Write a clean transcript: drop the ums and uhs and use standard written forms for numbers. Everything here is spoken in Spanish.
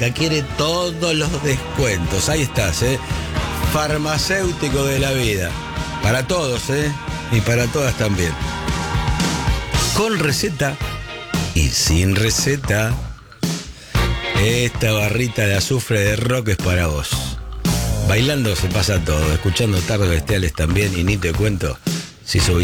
Farmacia, quiere todos los descuentos. Ahí estás, farmacéutico de la vida. Para todos, y para todas también. Con receta y sin receta. Esta barrita de azufre de rock es para vos. Bailando se pasa todo, escuchando Tardes Bestiales también, y ni te cuento si subís